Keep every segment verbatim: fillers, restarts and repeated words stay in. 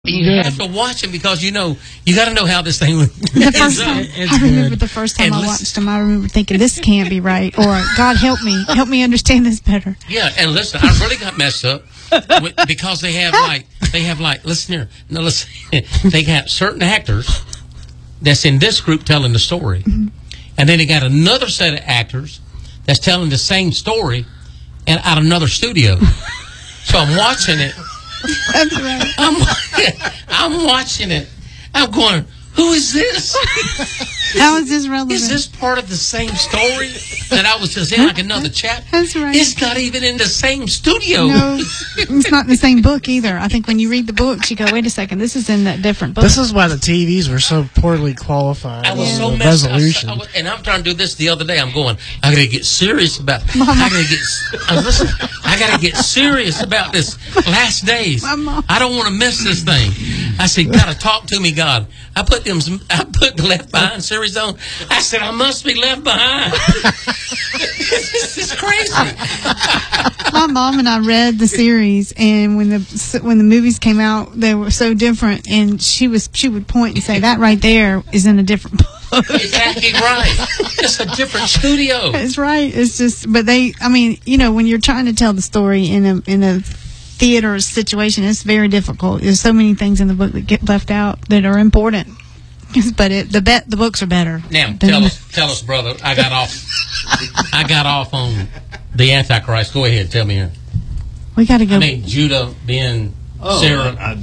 You good. have to watch them because you know you got to know how this thing. The first time, I remember good. the first time and I watched them, I remember thinking this can't be right, or God help me, help me understand this better. Yeah, and listen, I really got messed up with, because they have like they have like listen here, no listen, they got certain actors that's in this group telling the story, mm-hmm. and then they got another set of actors that's telling the same story, and out of another studio. So I'm watching it. That's right. I'm, I'm watching it. I'm going, who is this? How is this relevant? Is this part of the same story that I was just in, like another chapter? That's right. It's not even in the same studio. No, it's not in the same book either. I think when you read the books, you go, wait a second, this is in that different book. This is why the T Vs were so poorly qualified. I was yeah. so messed up. Resolution. I, I was, and I'm trying to do this the other day. I'm going, I got to get serious about Mama. I got to get, uh, listen, I got to get serious about this last days. Mama. I don't want to miss this thing. I said, gotta talk to me, God. I put them. I put the Left Behind series on. I said, I must be left behind. This is crazy. My mom and I read the series, and when the when the movies came out, they were so different. And she was she would point and say, "That right there is in a different book." Exactly right. It's a different studio. It's right. It's just, but they. I mean, you know, when you're trying to tell the story in a in a theater situation, it's very difficult. There's so many things in the book that get left out that are important. But it, the bet the books are better. Now tell us, tell us, brother. I got off. I got off on the Antichrist. Go ahead, tell me here. We got to go. I mean, Judah ben oh, Sarah, I,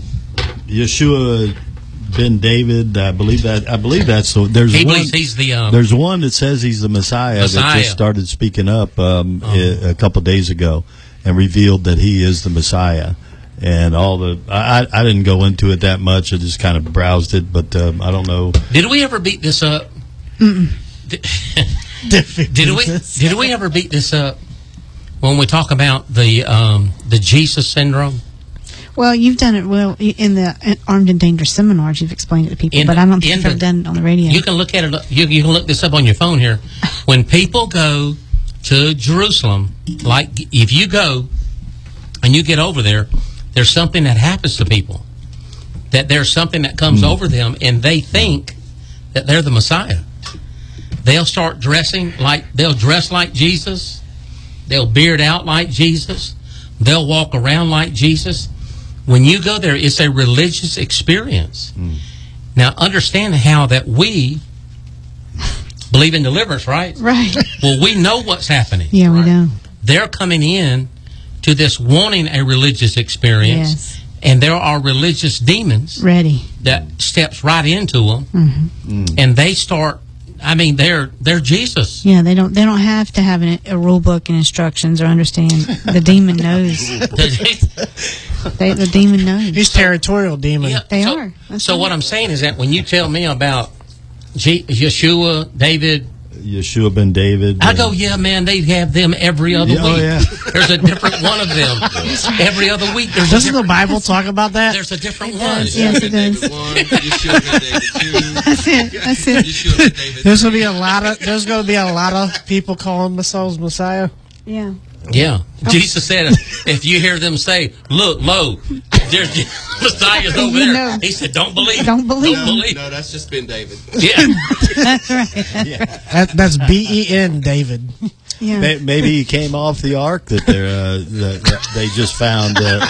Yeshua ben David. I believe that. I believe that's so. There's he one. believes he's the. Um, there's one that says he's the Messiah, Messiah. that just started speaking up um, Oh. a, a couple days ago and revealed that he is the Messiah. And all the, I, I didn't go into it that much. I just kind of browsed it, but um, I don't know. Did we ever beat this up? Mm-mm. Did, did we? Did we ever beat this up when we talk about the um, the Jesus syndrome? Well, you've done it well in the Armed and Dangerous seminars. You've explained it to people, In but the- I don't think in you've ever the- done it on the radio. You can look at it. You, you can look this up on your phone here. When people go to Jerusalem, like if you go and you get over there, there's something that happens to people. That there's something that comes mm. over them, and they think that they're the Messiah. They'll start dressing like they'll dress like Jesus. They'll beard out like Jesus. They'll walk around like Jesus. When you go there, it's a religious experience. Mm. Now, understand how that we believe in deliverance, right? Right. Well, we know what's happening. Yeah, right? we know. They're coming in to this wanting a religious experience, yes. and there are religious demons ready that steps right into them, mm-hmm. mm. and they start. I mean, they're they're Jesus. Yeah, they don't they don't have to have an, a rule book and instructions or understand. The demon knows. they, the demon knows. He's territorial demon. Yeah, they so, are. That's so right. what I'm saying is that when you tell me about G- Yeshua, David. Yeshua ben David. I go, yeah, man, they have them every other yeah, week. Oh, yeah. There's a different one of them. Every other week. There's Doesn't the Bible talk about that? There's a different it one. Does. Yes, it does. That's it. That's it. There's gonna be a lot of there's gonna be a lot of people calling themselves Messiah. Yeah. Yeah. Oh. Jesus said, if you hear them say, look, lo, there's Messiah's over You there. know. He said, don't believe. Don't believe. Don't believe. No, that's just Ben David. Yeah. That's right. That's Yeah. right. That, that's B E N David. Yeah. May- Maybe he came off the ark that, they're, uh, that, that they just found. Uh,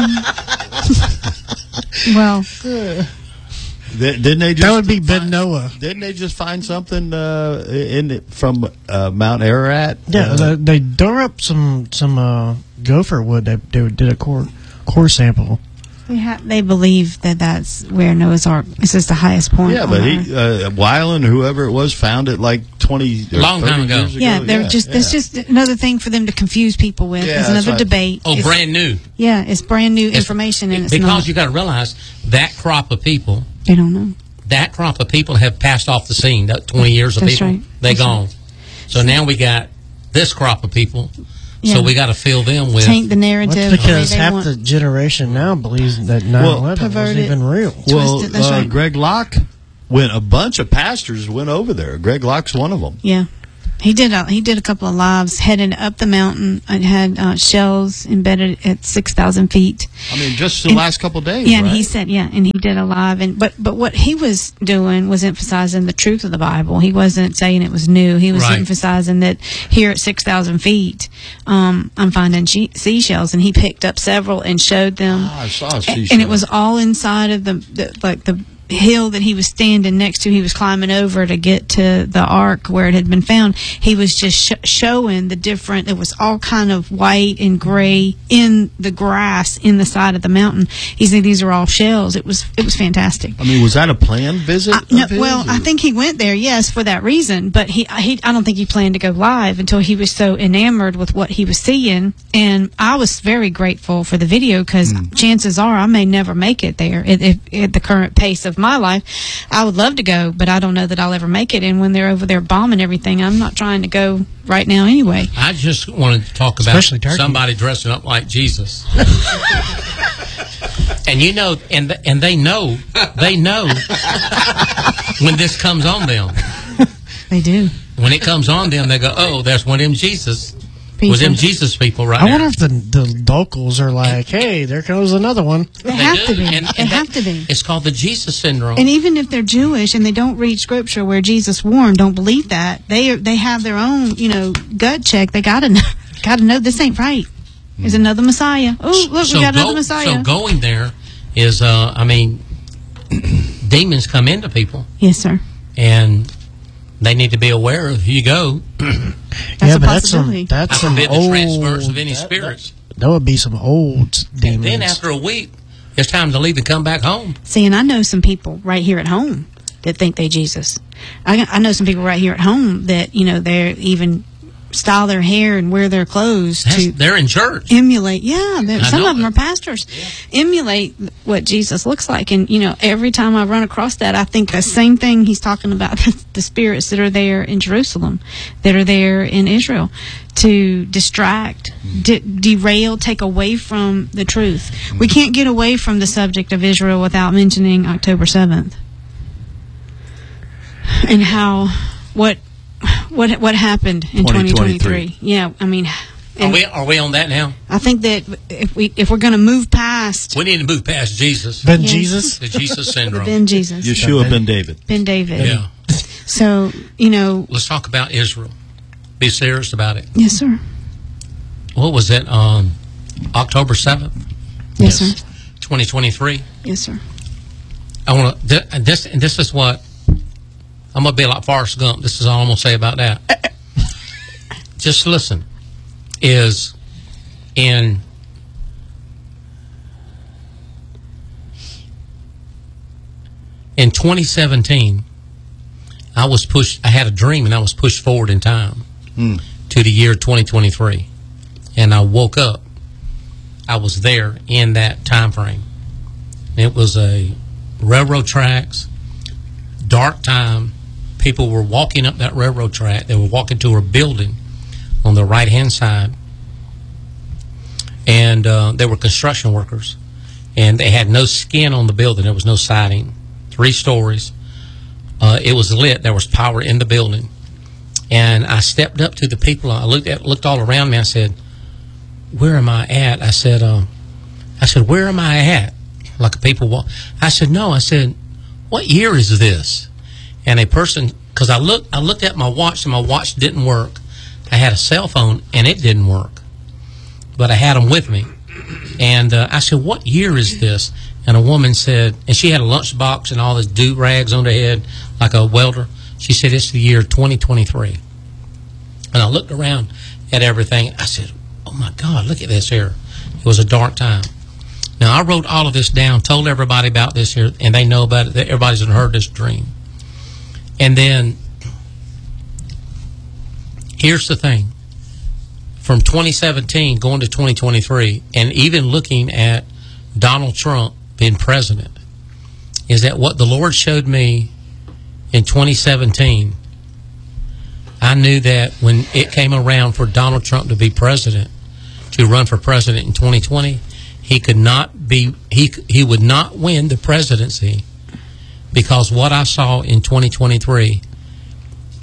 Mm-hmm. Well, th- didn't they just That would be Ben find, Noah. Didn't they just find something uh, in it from uh, Mount Ararat? Yeah, uh, they, they dug up some some uh, gopher wood. They, they did a core core sample. they ha- they believe that that's where Noah's Ark. This is the highest point. Yeah, on but Earth. he, uh, Weiland, whoever it was, found it like twenty, or Long time thirty ago. years Yeah, they're yeah, just yeah. that's just another thing for them to confuse people with. Yeah, It's that's another right. debate. Oh, It's- brand new. Yeah, it's brand new It's- information, and it's because not. you got to realize that crop of people, They don't know. that crop of people have passed off the scene. That twenty years of That's people, right. they That's gone. right. So now we got this crop of people. Yeah. So we got to fill them with. Taint the narrative. That's the way because they half want. the generation now believes that nine eleven Perverted. wasn't even real. Well, Twisted, that's uh, right. Greg Locke went. A bunch of pastors went over there. Greg Locke's one of them. Yeah. He did a he did a couple of lives heading up the mountain. It had uh, shells embedded at six thousand feet. I mean, just the And- last couple of days, Yeah, right? and he said, yeah, and he did a live, and but but what he was doing was emphasizing the truth of the Bible. He wasn't saying it was new. He was Right. emphasizing that here at six thousand feet, um, I'm finding she- seashells, and he picked up several and showed them. Ah, I saw a A- seashell. and it was all inside of the, the like the hill that he was standing next to. He was climbing over to get to the ark where it had been found. He was just sh- showing the different. It was all kind of white and gray in the grass in the side of the mountain. He said these are all shells. It was it was fantastic. I mean, was that a planned visit? I, no, of his, well, I or- think he went there, yes, for that reason. But he, he, I don't think he planned to go live until he was so enamored with what he was seeing. And I was very grateful for the video because chances are I may never make it there at, at, at the current pace of my life. I would love to go, but I don't know that I'll ever make it. And when they're over there bombing everything, I'm not trying to go right now anyway. I just wanted to talk about Especially Turkey. somebody dressing up like Jesus. And you know, and th- and they know, they know when this comes on them. They do. When it comes on them, they go, "Oh, there's one of them Jesus, People. was them Jesus people right I there." wonder if the the locals are like, "Hey, there goes another one." They, have do. to be. And- they and have that- to be. It's called the Jesus syndrome. And even if they're Jewish and they don't read scripture where Jesus warned, don't believe that, they are, they have their own, you know, gut check. They gotta know, gotta know this ain't right. There's another Messiah. Oh, look, so we got go- another Messiah. So going there is, uh, I mean, demons come into people, Yes, sir. and they need to be aware of who you go. That's yeah, a but that's some possibility. that's I some forbid the old. transference of any that- spirits. That would be some old And demons. then after a week, it's time to leave and come back home. See, and I know some people right here at home that think they Jesus. I, I know some people right here at home that, you know, they're even style their hair and wear their clothes That's- to they're in church. emulate. Yeah, they're- I some know of them it. are pastors. Emulate what Jesus looks like, and you know, every time I run across that, I think the same thing he's talking about: the spirits that are there in Jerusalem, that are there in Israel, to distract, de- derail, take away from the truth. We can't get away from the subject of Israel without mentioning October seventh and how what what what happened in twenty twenty twenty-three. twenty-three. Yeah, I mean. Are we, are we on that now? I think that if we if we're going to move past We need to move past Jesus, Ben Yes. Jesus. the Jesus the syndrome. Ben Jesus, Yeshua ben David. Ben David. Yeah. So you know, Let's talk about Israel. Be serious about it. yes, sir. What was it? Um, October seventh, Yes, sir. twenty twenty-three. Yes, sir. I want to. Th- and this and this is what I'm gonna be like Forrest Gump. This is all I'm gonna say about that. Just listen. Is in in twenty seventeen, I was pushed. I had a dream, and I was pushed forward in time Mm. to the year twenty twenty-three, and I woke up. I was there in that time frame. It was a railroad tracks, dark time. People were walking up that railroad track. They were walking to a building on the right hand side, and uh, they were construction workers, and they had no skin on the building. There was no siding. Three stories. Uh, it was lit. There was power in the building, and I stepped up to the people. I looked at looked all around me. I said, "Where am I at?" I said, um, "I said, where am I at?" Like people walk. I said, "No." I said, "What year is this?" And a person, because I looked, I looked at my watch, and my watch didn't work. I had a cell phone, and it didn't work, but I had them with me. And uh, I said, "What year is this?" And a woman said, and she had a lunchbox and all this do rags on her head like a welder. She said, "It's the year twenty twenty-three." And I looked around at everything. I said, "Oh my God, look at this here." It was a dark time. Now I wrote all of this down, told everybody about this here, and they know about it. Everybody's heard this dream. And then here's the thing. From twenty seventeen going to twenty twenty-three, and even looking at Donald Trump being president, is that what the Lord showed me in twenty seventeen, I knew that when it came around for Donald Trump to be president, to run for president in twenty twenty, he could not be, he, he would not win the presidency, because what I saw in twenty twenty-three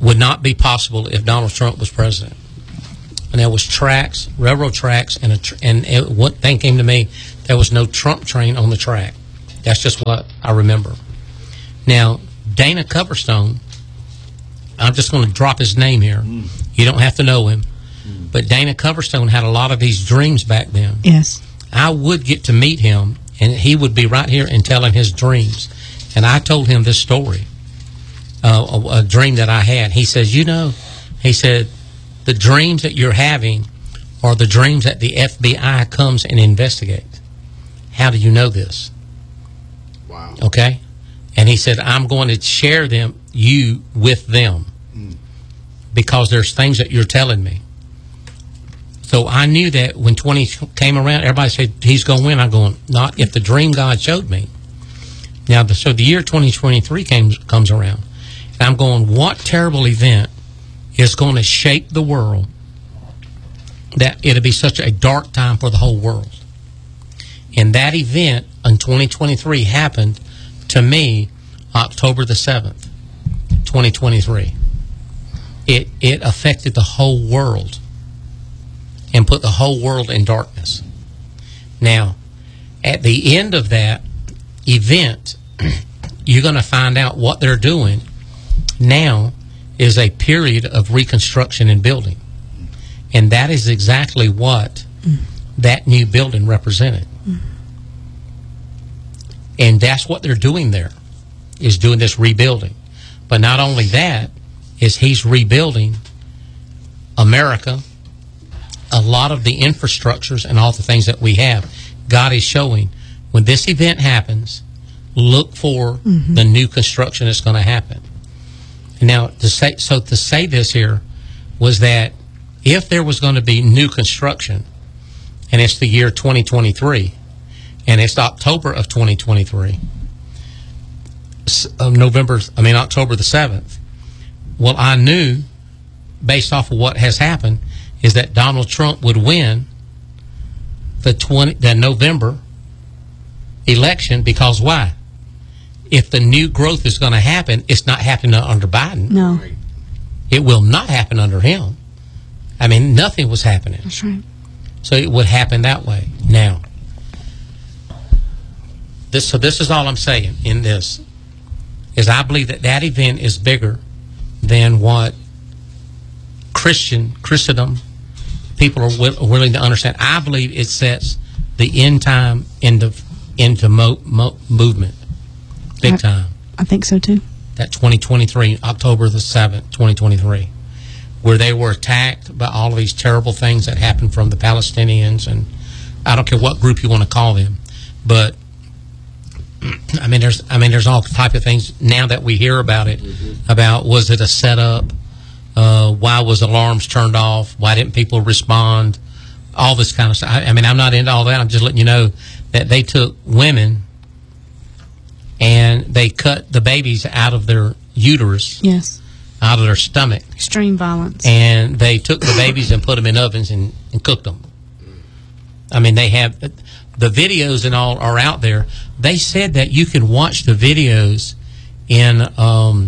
would not be possible if Donald Trump was president. And there was tracks, railroad tracks, and a tr- and it, one thing came to me, there was no Trump train on the track. That's just what I remember. Now, Dana Coverstone, I'm just going to drop his name here. Mm. You don't have to know him. Mm. But Dana Coverstone had a lot of these dreams back then. Yes. I would get to meet him, and he would be right here and telling his dreams. And I told him this story, uh, a, a dream that I had. He says, you know, he said, the dreams that you're having are the dreams that the F B I comes and investigates. How do you know this? Wow. Okay? And he said, I'm going to share them, you with them, mm. because there's things that you're telling me. So I knew that when twenty came around, everybody said, he's going to win. I'm going, not if the dream God showed me. Now, the, so the year twenty twenty-three came, comes around, and I'm going, what terrible event is going to shake the world that it'll be such a dark time for the whole world? And that event in twenty twenty-three happened to me October the seventh, twenty twenty-three. It, it affected the whole world and put the whole world in darkness. Now, at the end of that event, you're going to find out what they're doing now is a period of reconstruction and building. And that is exactly what mm. that new building represented. Mm. And that's what they're doing there, is doing this rebuilding. But not only that, is he's rebuilding America, a lot of the infrastructures and all the things that we have. God is showing, when this event happens, look for mm-hmm. the new construction that's going to happen. Now, to say, so to say this here was that if there was going to be new construction, and it's the year twenty twenty-three, and it's October of twenty twenty-three, uh, November, I mean October the seventh, well, I knew, based off of what has happened, is that Donald Trump would win the twenty the November election, because why? If the new growth is going to happen, it's not happening under Biden. No. It will not happen under him. I mean, nothing was happening. That's right. So it would happen that way. Now, this so this is all I'm saying in this, is I believe that that event is bigger than what Christian, Christendom, people are, wi- are willing to understand. I believe it sets the end time into, into mo- mo- movement. Big I, time. I think so too. That twenty twenty-three, October the seventh, twenty twenty-three, where they were attacked by all of these terrible things that happened from the Palestinians, and I don't care what group you want to call them, but I mean, there's I mean, there's all type of things now that we hear about it. Mm-hmm. About, was it a setup? Uh, why was alarms turned off? Why didn't people respond? All this kind of stuff. I, I mean, I'm not into all that. I'm just letting you know that they took women and they cut the babies out of their uterus, yes, out of their stomach. Extreme violence. And they took the babies and put them in ovens and, and cooked them. I mean, they have the videos and all are out there. They said that you can watch the videos in um,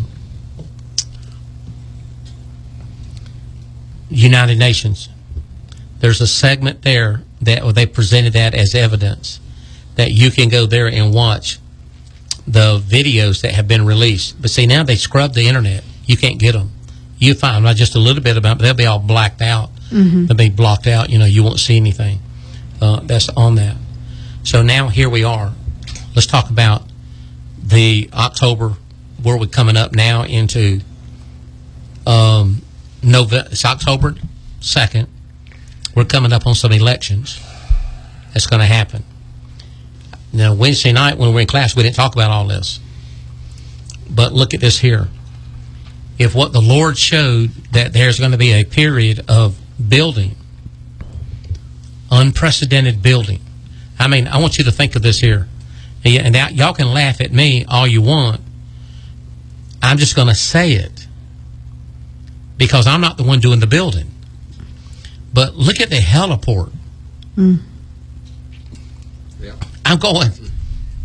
United Nations. There's a segment there that they presented that as evidence that you can go there and watch the videos that have been released. But see, now they scrubbed the internet. You can't get them. You find not just a little bit about, but they'll be all blacked out. Mm-hmm. They'll be blocked out. You know, you won't see anything uh, that's on that. So now here we are. Let's talk about the October, where we're coming up now into um, November. It's October second. We're coming up on some elections that's going to happen. Now, Wednesday night when we were in class, we didn't talk about all this. But look at this here. If what the Lord showed, that there's going to be a period of building, unprecedented building. I mean, I want you to think of this here. And now, y'all can laugh at me all you want. I'm just going to say it, because I'm not the one doing the building. But look at the heliport. Mm. Yeah. I'm going.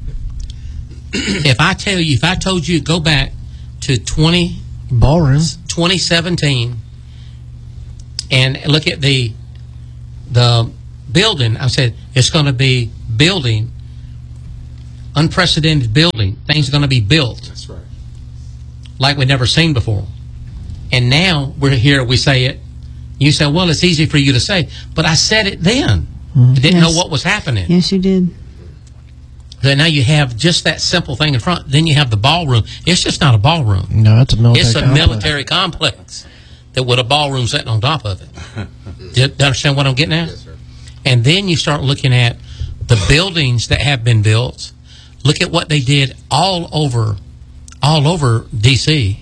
If I tell you, if I told you, go back to twenty ballroom twenty seventeen, and look at the the building. I said it's going to be building, unprecedented building. Things are going to be built. That's right. Like we've never seen before. And now we're here, we say it. You say, well, it's easy for you to say. But I said it then. Mm-hmm. I didn't Yes. know what was happening. Yes, you did. So now you have just that simple thing in front. Then you have the ballroom. It's just not a ballroom. No, it's a military. It's a complex. military complex that with a ballroom sitting on top of it. Do you understand what I'm getting at? Yes, sir. And then you start looking at the buildings that have been built. Look at what they did all over, all over D C.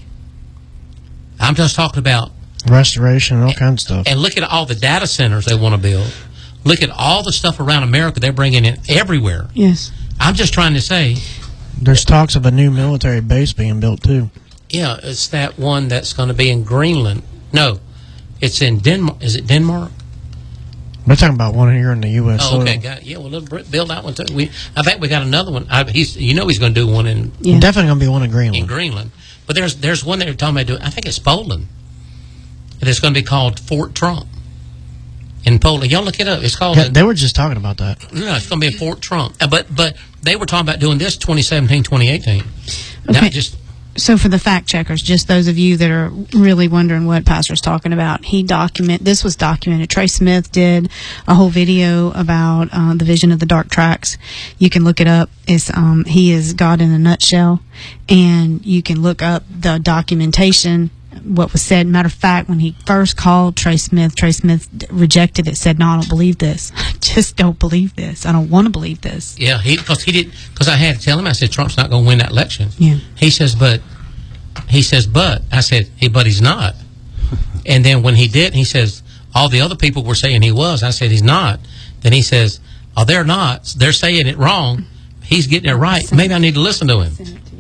I'm just talking about, Restoration and all kinds of stuff. and look at all the data centers they want to build. Look at all the stuff around America they're bringing in everywhere. Yes. I'm just trying to say, There's talks of a new military base being built too. yeah, it's that one that's going to be in Greenland. No, it's in Denmark. Is it Denmark? We're talking about one here in the U S. Oh, okay, got, yeah. Well, let's build that one too. We, I think we got another one. I, he's, you know, he's going to do one in Yeah. Definitely going to be one in in Greenland. Greenland. But there's there's one they're talking about doing. I think it's Poland. And it's going to be called Fort Trump in Poland. Y'all look it up. It's called. Yeah, they were just talking about that. No, it's going to be a Fort Trump. Uh, But but they were talking about doing this twenty seventeen, twenty eighteen. Okay. Not just So for the fact checkers, just those of you that are really wondering what Pastor's talking about, he document this was documented. Trey Smith did a whole video about uh, the vision of the dark tracks. You can look it up. It's um, he is God in a nutshell, and you can look up the documentation. What was said. Matter of fact, when he first called Trey Smith, Trey Smith d- rejected it. Said, "No, I don't believe this. I just don't believe this. I don't want to believe this." yeah. He because he did because I had to tell him. I said Trump's not going to win that election. Yeah. He says, but he says, but I said, hey, but he's not. And then when he did, he says, all the other people were saying he was. I said, he's not. Then he says, oh, they're not. They're saying it wrong. He's getting it right. Maybe I need to listen to him.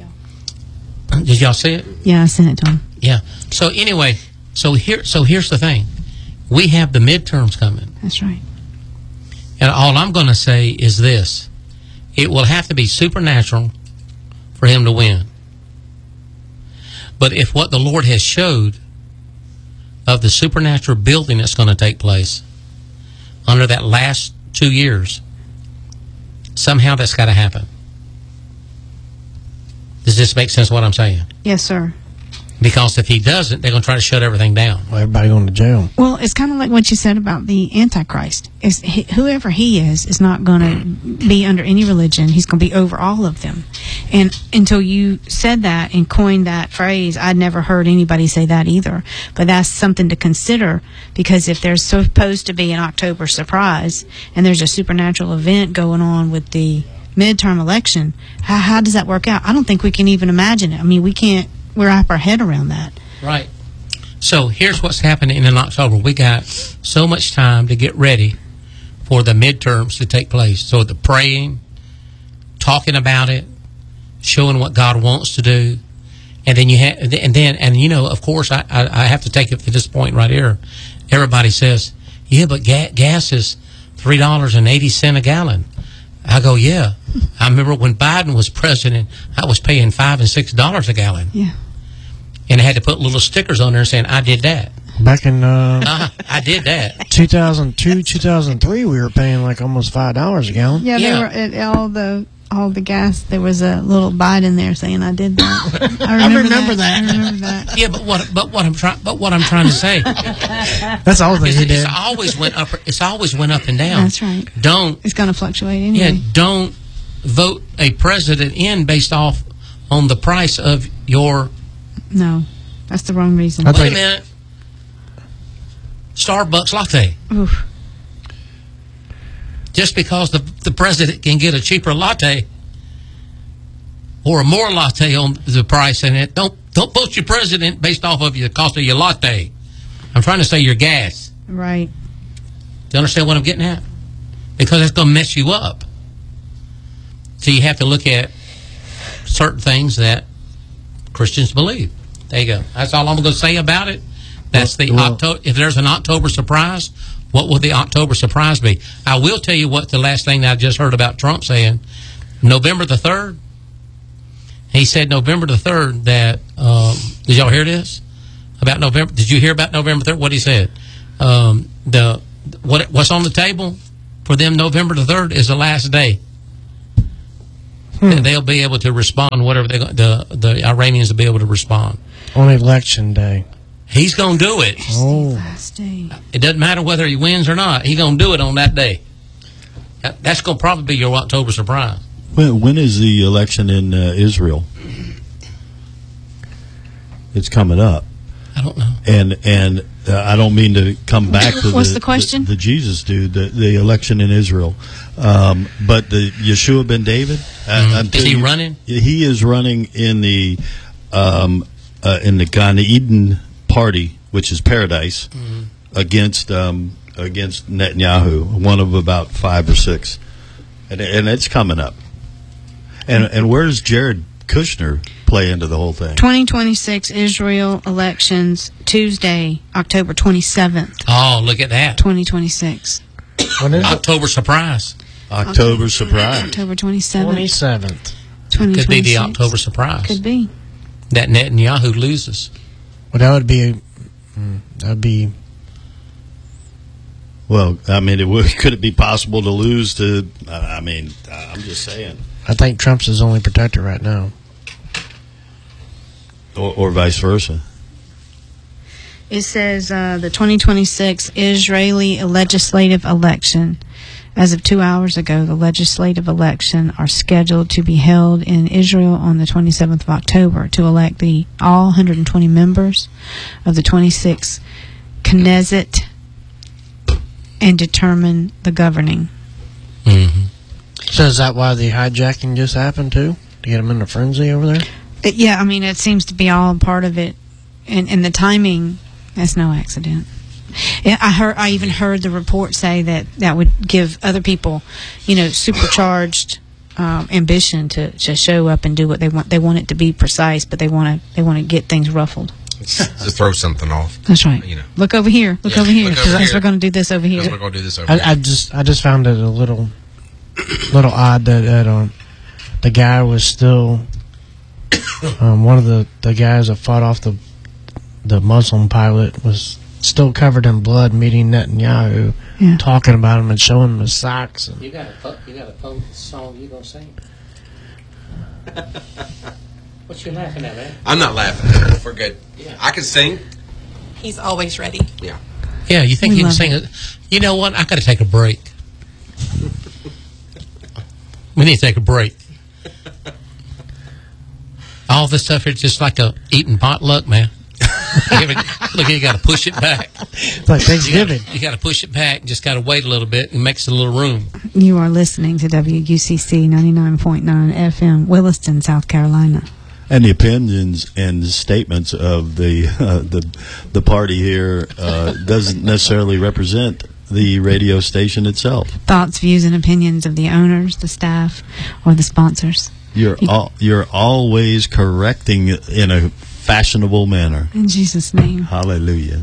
Did y'all see it? Yeah, I sent it to him. Yeah. So anyway, so here, so here's the thing. We have the midterms coming. That's right. And all I'm going to say is this. It will have to be supernatural for him to win. But if what the Lord has showed of the supernatural building that's going to take place under that last two years, somehow that's got to happen. Does this make sense what I'm saying? Yes, sir. Because if he doesn't, they're going to try to shut everything down. Well, everybody going to jail. Well, it's kind of like what you said about the Antichrist. Is he, whoever he is is not going to be under any religion. He's going to be over all of them. And until you said that and coined that phrase, I'd never heard anybody say that either. But that's something to consider, because if there's supposed to be an October surprise and there's a supernatural event going on with the midterm election, how, how does that work out? I don't think we can even imagine it. I mean, we can't wrap our head around that. Right. So here's what's happening in October. We got so much time to get ready for the midterms to take place. So the praying, talking about it, showing what God wants to do, and then you have, and then, and you know, of course, I, I, I have to take it to this point right here. Everybody says, "Yeah, but ga- gas is three dollars and eighty cent a gallon." I go, "Yeah." I remember when Biden was president, I was paying five and six dollars a gallon. Yeah. And I had to put little stickers on there saying, I did that. Back in uh, Uh, I did that. two thousand two, two thousand three, we were paying like almost five dollars a gallon. Yeah, Yeah. they were at all the all the gas. There was a little bite in there saying, "I did that." I remember, remember that. I remember that. Yeah, but what? But what I'm trying. But what I'm trying to say That's all they is, did. it's always went up. It's always went up and down. That's right. Don't. It's going to fluctuate Yeah. anyway. Don't vote a president in based off on the price of your. No, that's the wrong reason. I Wait a think- minute. Starbucks latte. Oof. Just because the the president can get a cheaper latte or a more latte on the price in it, don't don't vote your president based off of the cost of your latte. I'm trying to say your gas. Right. Do you understand what I'm getting at? Because it's going to mess you up. So you have to look at certain things that Christians believe. There you go. That's all I'm going to say about it. That's the Well- October. If there's an October surprise, what will the October surprise be? I will tell you what the last thing that I just heard about Trump saying. November the third. He said November the third that. Um, did y'all hear this? about November. Did you hear about November third? What he said. Um, the what what's on the table for them November the third is the last day. Hmm. And they'll be able to respond. Whatever they the the Iranians will be able to respond On election day. He's going to do it. Oh. Last day. It doesn't matter whether he wins or not. He's going to do it on that day. That, that's going to probably be your October surprise. When, when is the election in uh, Israel? It's coming up. I don't know. And and uh, I don't mean to come back to What's the, the question? The, the Jesus dude, the, the election in Israel. Um, but the Yeshua ben David, Mm-hmm. uh, Is he you- running? He is running in the um, uh, in the Gan Eden party, which is paradise, Mm-hmm. against um, against Netanyahu, one of about five or six, and and it's coming up. And and where does Jared Kushner play into the whole thing? twenty twenty-six Israel elections, Tuesday, October twenty-seventh, Oh, look at that. twenty twenty-six. When is it? October surprise. October surprise. October twenty-seventh. twenty-seventh. Could be the October surprise. Could be. That Netanyahu loses. Well, that would be. mm, That would be. Well, I mean, it would, could it be possible to lose to? I mean, I'm just saying, I think Trump's his only protector right now. or, or vice versa. It says uh, the twenty twenty-six Israeli legislative election. As of two hours ago, the legislative election are scheduled to be held in Israel on the twenty-seventh of October to elect the all one hundred twenty members of the twenty-six Knesset and determine the governing. Mm-hmm. So is that why the hijacking just happened too? To get them in a frenzy over there? It, yeah, I mean, it seems to be all part of it, and and the timing. That's no accident. Yeah, I heard. I even heard the report say that that would give other people, you know, supercharged um, ambition to, to show up and do what they want. They want it to be precise, but they want to they want to get things ruffled. to throw something off. That's right. You know. Look over here. Look Yeah, over here. look over Because here. we're going to do this over here. Because we're going to do this over I, here. I just I just found it a little little odd that, that um, the guy was still um, one of the, the guys that fought off the the Muslim pilot was still covered in blood, meeting Netanyahu, Yeah. talking about him and showing him his socks. And You got a you got a phone song you gonna sing? What you laughing at, man? I'm not laughing. We're good. Yeah. I can sing. He's always ready. Yeah. Yeah, you think We you can love sing it? You know what? I got to take a break. We need to take a break. All this stuff here is just like a eating potluck, man. You ever- Look, you got to push it back. it's like Thanksgiving. You got to push it back. Just got to wait a little bit and makes a little room. You are listening to W U C C ninety-nine point nine F M, Williston, South Carolina. And the opinions and the statements of the uh, the the party here uh, doesn't necessarily represent the radio station itself. Thoughts, views, and opinions of the owners, the staff, or the sponsors. You're al- you're always correcting in a fashionable manner. In Jesus' name. Hallelujah.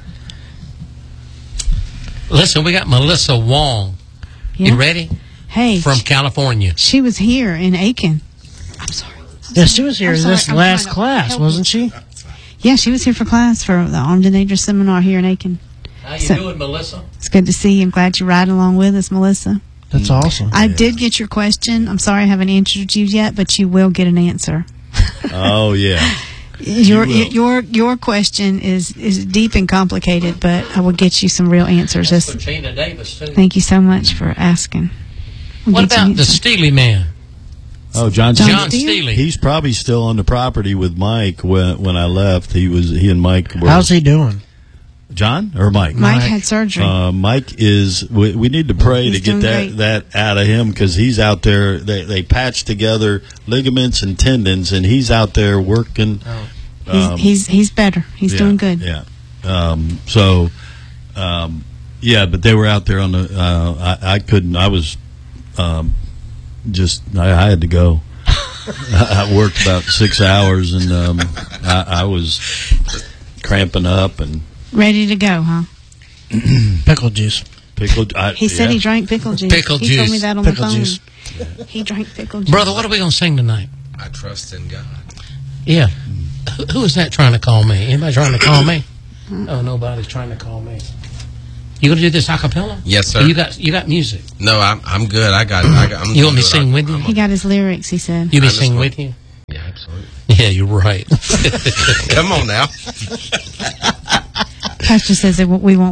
Listen, we got Melissa Wong. Yeah. You ready? Hey, From California. she was here in Aiken. I'm sorry. Yeah, she was here I'm in sorry, this I'm last trying to class, help wasn't she? Yeah, she was here for class for the Armed and Dangerous seminar here in Aiken. How you So- doing, Melissa? It's good to see you. I'm glad you're riding along with us, Melissa. That's awesome. I did get your question. I'm sorry I haven't answered you yet, but you will get an answer. Oh yeah. Your You will. your your question is, is deep and complicated, but I will get you some real answers. That's That's- for Gina Davis, too. thank you so much for asking. We'll What get you about an the answer. Steely man? Oh, John. John John Steele? Steely. He's probably still on the property with Mike when when I left. He was he and Mike were How's he doing? John or Mike? Mike, Mike, had surgery. Uh, Mike is. We, we need to pray He's to get doing that great. that out of him because he's out there. They they patch together ligaments and tendons, and he's out there working. he's, um, he's he's better. He's yeah, doing good. Yeah. Um, so, um, yeah, but they were out there on the. Uh, I, I couldn't. I was um, just. I, I had to go. I, I worked about six hours, and um, I, I was cramping up and Ready to go, huh? Pickle juice. pickled. I, He said yeah. he drank pickle juice. Pickle he told me juice. that on Pickle the phone. juice. He drank pickle juice. Brother, what are we going to sing tonight? I trust in God. Yeah. who, who is that trying to call me? Anybody trying to call me? Oh, nobody's trying to call me. You going to do this a cappella? Yes, sir. Or you got you got music. No, I'm I'm good. I got. I got I'm You want me to gonna do it. sing with you? I'm- He got his lyrics, he said. You be I just sing want- with you? Yeah, absolutely. Yeah, you're right. Come on now. Pastor says that we won't